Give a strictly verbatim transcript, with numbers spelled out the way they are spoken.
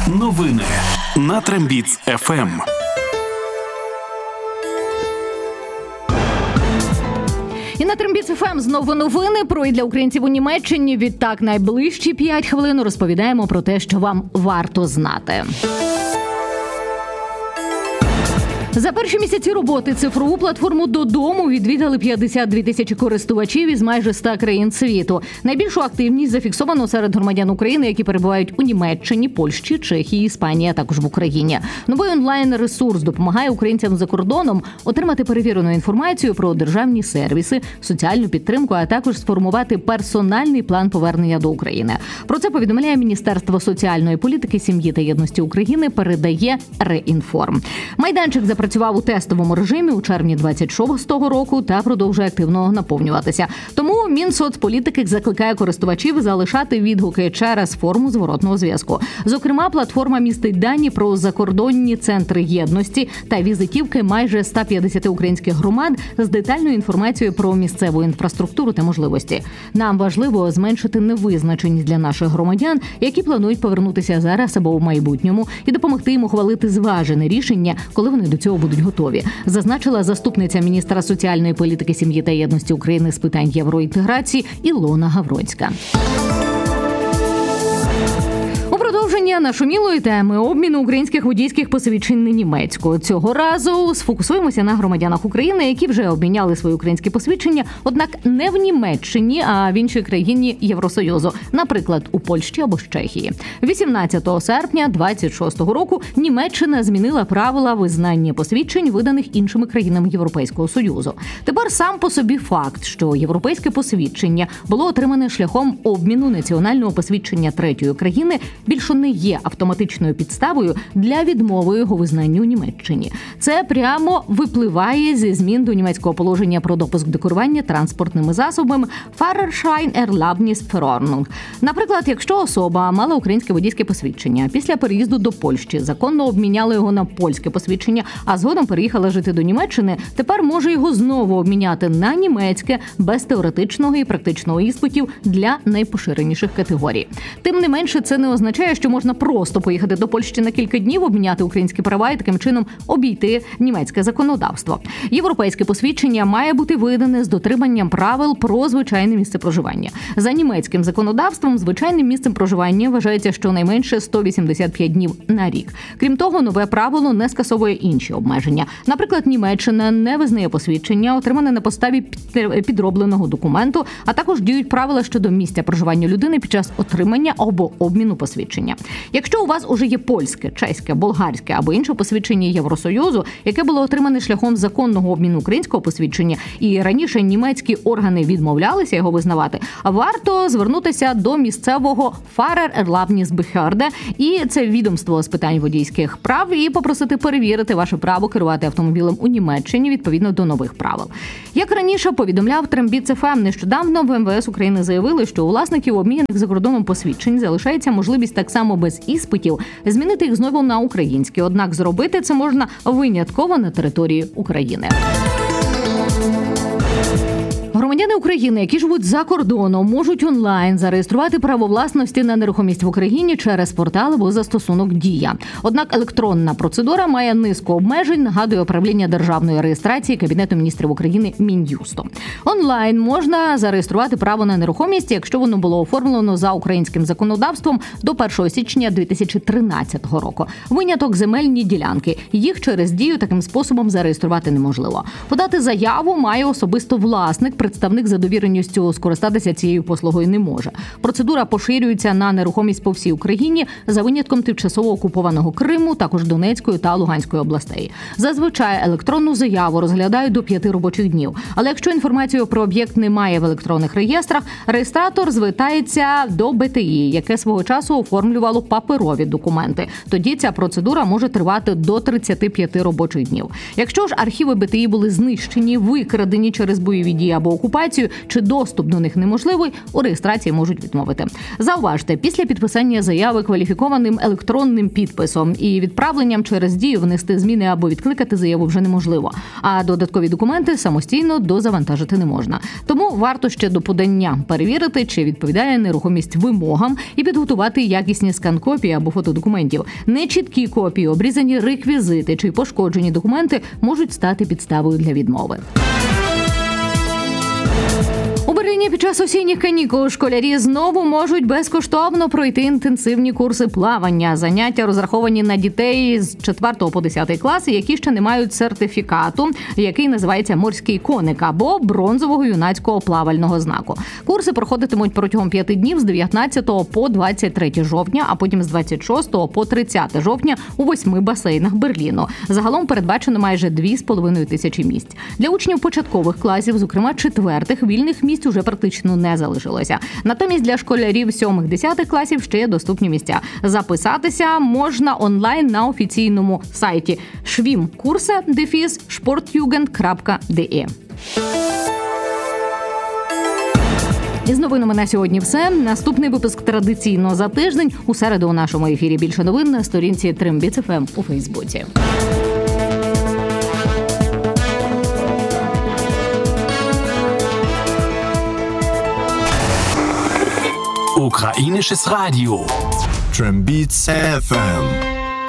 Новини на Трембіц еф ем. І на Трембіц еф ем знову новини про і для українців у Німеччині. Відтак, найближчі п'ять хвилин розповідаємо про те, що вам варто знати. За перші місяці роботи цифрову платформу «Додому» відвідали п'ятдесят дві тисячі користувачів із майже ста країн світу. Найбільшу активність зафіксовано серед громадян України, які перебувають у Німеччині, Польщі, Чехії, Іспанії, а також в Україні. Новий онлайн-ресурс допомагає українцям за кордоном отримати перевірену інформацію про державні сервіси, соціальну підтримку, а також сформувати персональний план повернення до України. Про це повідомляє Міністерство соціальної політики, сім'ї та єдності України, передає Реінформ. Майданчик запрацював Працював у тестовому режимі у червні двадцять шостого року та продовжує активно наповнюватися. Тому Мінсоцполітики закликає користувачів залишати відгуки через форму зворотного зв'язку. Зокрема, платформа містить дані про закордонні центри єдності та візитівки майже ста п'ятдесяти українських громад з детальною інформацією про місцеву інфраструктуру та можливості. Нам важливо зменшити невизначеність для наших громадян, які планують повернутися зараз або в майбутньому, і допомогти їм ухвалити зважене рішення, коли вони до цього будуть готові, зазначила заступниця міністра соціальної політики, сім'ї та єдності України з питань євроінтеграції Ілона Гавронська. У продовження нашумілої теми обміну українських водійських посвідчень на німецьку. Цього разу сфокусуємося на громадянах України, які вже обміняли свої українські посвідчення, однак не в Німеччині, а в іншій країні Євросоюзу, наприклад, у Польщі або ж Чехії. вісімнадцятого серпня двадцять шостого року Німеччина змінила правила визнання посвідчень, виданих іншими країнами Європейського Союзу. Тепер сам по собі факт, що європейське посвідчення було отримане шляхом обміну національного посвідчення третьої країни, більше не є автоматичною підставою для відмови його визнання у Німеччині. Це прямо випливає зі змін до німецького положення про допуск до керування транспортними засобами Fahrerschein-Erlaubnisverordnung. Наприклад, якщо особа мала українське водійське посвідчення, після переїзду до Польщі законно обміняла його на польське посвідчення, а згодом переїхала жити до Німеччини, тепер може його знову обміняти на німецьке без теоретичного і практичного іспитів для найпоширеніших категорій. Тим не менше, це не означає, що можна просто поїхати до Польщі на кілька днів, обміняти українські права і таким чином обійти німецьке законодавство. Європейське посвідчення має бути видане з дотриманням правил про звичайне місце проживання. За німецьким законодавством звичайним місцем проживання вважається щонайменше сто вісімдесят п'ять днів на рік. Крім того, нове правило не скасовує інші обмеження. Наприклад, Німеччина не визнає посвідчення, отримане на підставі підробленого документу, а також діють правила щодо місця проживання людини під час отримання або обміну посвідчення. Якщо у вас уже є польське, чеське, болгарське або інше посвідчення Євросоюзу, яке було отримане шляхом законного обміну українського посвідчення, і раніше німецькі органи відмовлялися його визнавати, варто звернутися до місцевого Fahrererlaubnisbehörde, і це відомство з питань водійських прав, і попросити перевірити ваше право керувати автомобілем у Німеччині відповідно до нових правил. Як раніше повідомляв Трембіц еф ем, нещодавно в ем ве ес України заявили, що у власників обміняних за кордоном посвідчень залишається можливість так само без іспитів змінити їх знову на українські. Однак зробити це можна винятково на території України. Громадяни України, які живуть за кордоном, можуть онлайн зареєструвати право власності на нерухомість в Україні через портал або застосунок «Дія». Однак електронна процедура має низку обмежень, нагадує управління державної реєстрації Кабінету міністрів України Мін'юсту. Онлайн можна зареєструвати право на нерухомість, якщо воно було оформлено за українським законодавством до першого січня дві тисячі тринадцятого року. Виняток – земельні ділянки. Їх через «Дію» таким способом зареєструвати неможливо. Подати заяву має особисто власник, представник за довіреністю скористатися цією послугою не може. Процедура поширюється на нерухомість по всій Україні за винятком тимчасово окупованого Криму, також Донецької та Луганської областей. Зазвичай електронну заяву розглядають до п'яти робочих днів. Але якщо інформацію про об'єкт немає в електронних реєстрах, реєстратор звертається до бе те і, яке свого часу оформлювало паперові документи. Тоді ця процедура може тривати до тридцяти п'яти робочих днів. Якщо ж архіви бе те і були знищені, викрадені через бойові дії або окупацію, інформацію чи доступ до них неможливий, у реєстрації можуть відмовити. Зауважте, після підписання заяви кваліфікованим електронним підписом і відправленням через Дію внести зміни або відкликати заяву вже неможливо, а додаткові документи самостійно дозавантажити не можна. Тому варто ще до подання перевірити, чи відповідає нерухомість вимогам і підготувати якісні скан-копії або фотодокументів. Нечіткі копії, обрізані реквізити чи пошкоджені документи можуть стати підставою для відмови. У Берліні під час осінніх канікул школярі знову можуть безкоштовно пройти інтенсивні курси плавання. Заняття розраховані на дітей з четвертого по десятий клас, які ще не мають сертифікату, який називається «Морський коник» або бронзового юнацького плавального знаку. Курси проходитимуть протягом п'яти днів з дев'ятнадцятого по двадцять третє жовтня, а потім з двадцять шостого по тридцяте жовтня у восьми басейнах Берліну. Загалом передбачено майже дві з половиною тисячі місць. Для учнів початкових класів, зокрема четвертих, вільних місць уже практично не залишилося. Натомість для школярів сьомих-десятих класів ще є доступні місця. Записатися можна онлайн на офіційному сайті швімкурсе дефіс шпортюгенд крапка де. Із новинами на сьогодні все. Наступний випуск традиційно за тиждень. У середу у нашому ефірі більше новин на сторінці Трембіц еф ем у Фейсбуці. Ukrainisches Radio. Tрембіц еф ем.